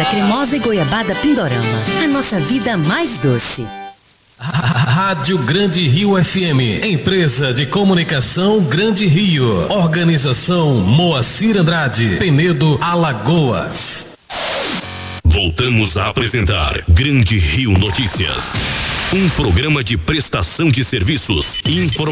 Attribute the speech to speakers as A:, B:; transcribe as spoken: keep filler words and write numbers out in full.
A: cremosa e goiabada Pindorama. A nossa vida mais doce.
B: Rádio Grande Rio F M, empresa de comunicação Grande Rio, organização Moacir Andrade, Penedo, Alagoas.
C: Voltamos a apresentar Grande Rio Notícias, um programa de prestação de serviços, informação